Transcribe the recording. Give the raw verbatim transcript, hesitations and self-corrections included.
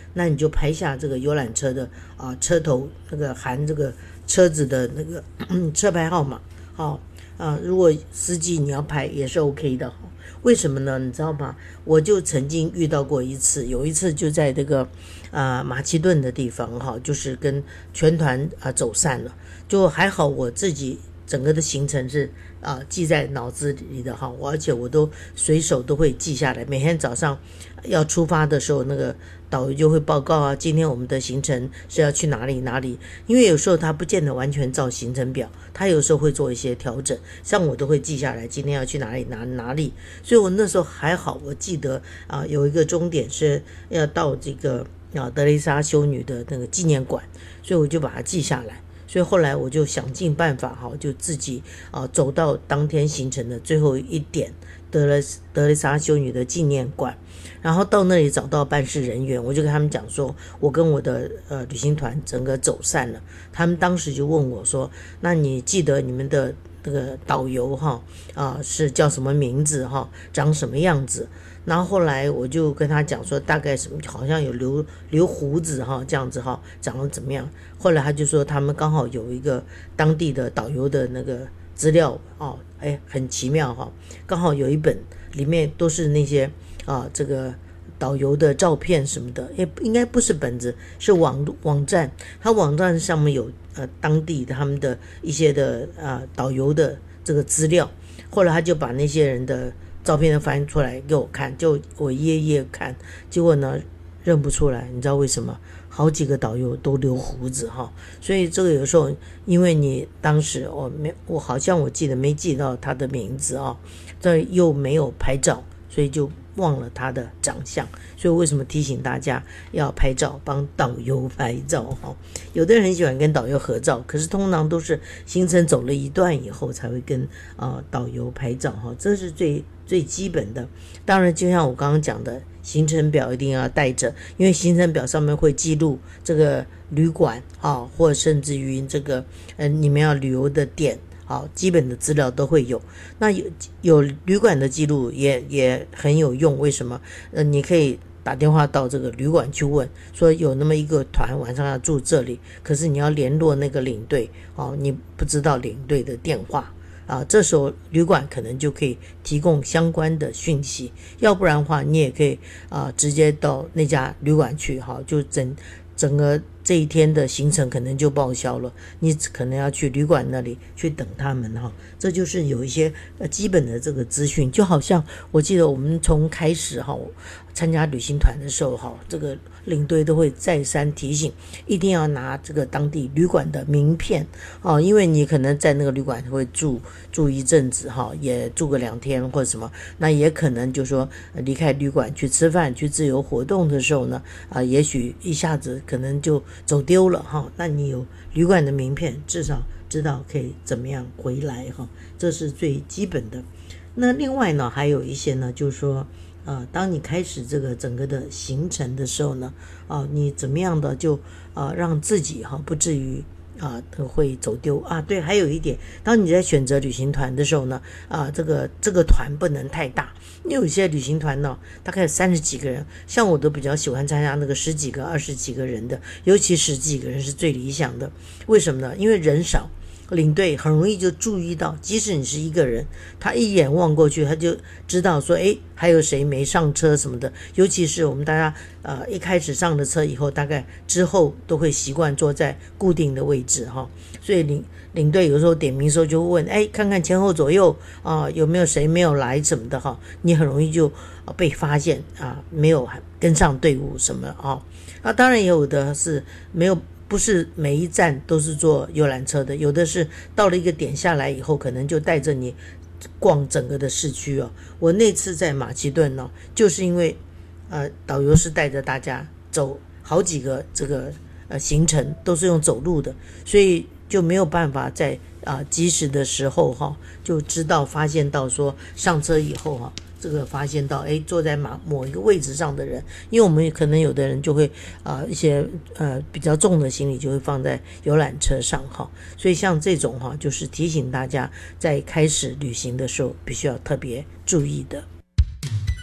那你就拍下这个游览车的啊车头那个含这个车子的那个车牌号码，好啊，如果司机你要拍也是 OK 的。为什么呢？你知道吗？我就曾经遇到过一次，有一次就在这个啊马其顿的地方哈，就是跟全团啊走散了，就还好我自己整个的行程是啊记在脑子里的哈，而且我都随手都会记下来，每天早上要出发的时候，那个导游就会报告啊，今天我们的行程是要去哪里哪里，因为有时候他不见得完全照行程表，他有时候会做一些调整，像我都会记下来今天要去哪里哪哪里，所以我那时候还好，我记得啊有一个终点是要到这个啊德蕾莎修女的那个纪念馆，所以我就把它记下来。所以后来我就想尽办法哈，就自己啊走到当天行程的最后一点德蕾德蕾莎修女的纪念馆，然后到那里找到办事人员，我就跟他们讲说，我跟我的呃旅行团整个走散了。他们当时就问我说，那你记得你们的那个导游哈啊是叫什么名字哈，长什么样子？然后后来我就跟他讲说，大概什么好像有留留胡子哈，这样子哈，长得怎么样？后来他就说他们刚好有一个当地的导游的那个资料哦，哎，很奇妙哈，刚好有一本里面都是那些啊这个导游的照片什么的，也应该不是本子，是网网站，它网站上面有呃当地的他们的一些的啊导游的这个资料，后来他就把那些人的照片都翻出来给我看，就我一页一页看，结果呢认不出来，你知道为什么？好几个导游都留胡子哈，所以这个有时候因为你当时我没我好像我记得没记到他的名字啊，这又没有拍照，所以就忘了他的长相，所以为什么提醒大家要拍照，帮导游拍照哈？有的人很喜欢跟导游合照，可是通常都是行程走了一段以后才会跟啊、呃、导游拍照哈，这是最最基本的。当然，就像我刚刚讲的，行程表一定要带着，因为行程表上面会记录这个旅馆啊，或甚至于这个呃你们要旅游的点。好，基本的资料都会有。那有有旅馆的记录也也很有用，为什么？呃，你可以打电话到这个旅馆去问，说有那么一个团晚上要住这里，可是你要联络那个领队，哦，你不知道领队的电话啊，这时候旅馆可能就可以提供相关的讯息，要不然的话，你也可以啊直接到那家旅馆去，哈，就整整个这一天的行程可能就报销了，你可能要去旅馆那里去等他们哈。这就是有一些呃基本的这个资讯，就好像我记得我们从开始哈参加旅行团的时候哈，这个领队都会再三提醒，一定要拿这个当地旅馆的名片哦，因为你可能在那个旅馆会住住一阵子哈，也住个两天或者什么，那也可能就说离开旅馆去吃饭去自由活动的时候呢，啊，也许一下子可能就走丢了哈，那你有旅馆的名片，至少知道可以怎么样回来哈，这是最基本的。那另外呢，还有一些呢，就是说呃，当你开始这个整个的行程的时候呢，啊、呃，你怎么样的就啊、呃、让自己哈不至于啊、呃、会走丢啊。对，还有一点，当你在选择旅行团的时候呢，啊、呃，这个这个团不能太大，因为有一些旅行团呢大概三十几个人，像我都比较喜欢参加那个十几个、二十几个人的，尤其十几个人是最理想的。为什么呢？因为人少。领队很容易就注意到，即使你是一个人，他一眼望过去，他就知道说，诶，还有谁没上车什么的。尤其是我们大家呃一开始上了车以后，大概之后都会习惯坐在固定的位置哈。所以领领队有时候点名的时候就会问，诶，看看前后左右啊、呃、有没有谁没有来什么的哈。你很容易就被发现啊，没有跟上队伍什么啊。那当然也有的是没有。不是每一站都是坐游览车的，有的是到了一个点下来以后，可能就带着你逛整个的市区哦。我那次在马其顿呢、哦，就是因为呃导游是带着大家走好几个这个呃行程，都是用走路的，所以就没有办法在啊、呃、及时的时候哈、哦、就知道发现到说上车以后哈、哦。这个发现到，哎，坐在某某一个位置上的人，因为我们可能有的人就会啊、呃、一些呃比较重的行李就会放在游览车上哈，所以像这种哈，就是提醒大家在开始旅行的时候必须要特别注意的。